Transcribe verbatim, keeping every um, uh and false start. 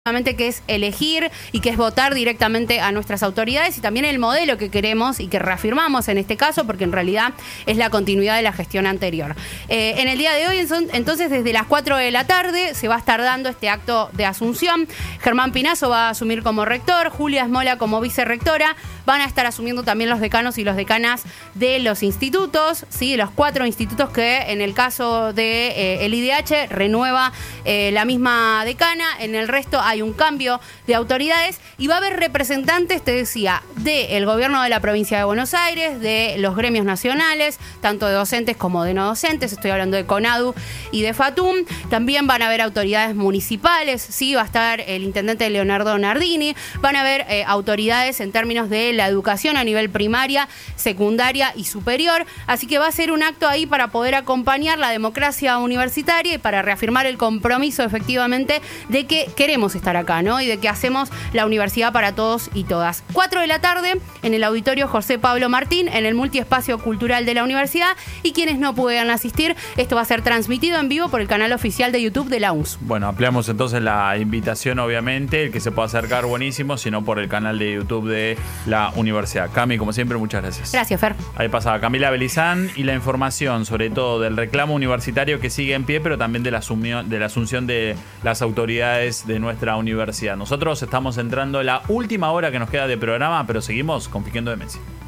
que es elegir y que es votar directamente a nuestras autoridades y también el modelo que queremos y que reafirmamos en este caso, porque en realidad es la continuidad de la gestión anterior. Eh, en el día de hoy, entonces, desde las cuatro de la tarde se va a estar dando este acto de asunción. Germán Pinazo va a asumir como rector, Julia Esmola como vicerrectora, van a estar asumiendo también los decanos y los decanas de los institutos, ¿sí? Los cuatro institutos que en el caso de eh, el I D H renueva eh, la misma decana, en el resto hay un cambio de autoridades y va a haber representantes, te decía, del gobierno de la provincia de Buenos Aires, de los gremios nacionales, tanto de docentes como de no docentes, estoy hablando de CONADU y de FATUM, también van a haber autoridades municipales, sí, va a estar el intendente Leonardo Nardini, van a haber eh, autoridades en términos de la educación a nivel primaria, secundaria y superior, así que va a ser un acto ahí para poder acompañar la democracia universitaria y para reafirmar el compromiso efectivamente de que queremos estar acá, ¿no? Y de que hacemos la universidad para todos y todas. cuatro de la tarde en el auditorio José Pablo Martín, en el multiespacio cultural de la universidad, y quienes no puedan asistir, esto va a ser transmitido en vivo por el canal oficial de YouTube de la U N S. Bueno, ampliamos entonces la invitación, obviamente, el que se pueda acercar buenísimo, sino por el canal de YouTube de la universidad. Cami, como siempre, muchas gracias. Gracias, Fer. Ahí pasaba Camila Belizán y la información, sobre todo del reclamo universitario que sigue en pie, pero también de la, asumión, de la asunción de las autoridades de nuestra universidad. Nosotros estamos entrando en la última hora que nos queda de programa, pero seguimos con Piquendo de Messi.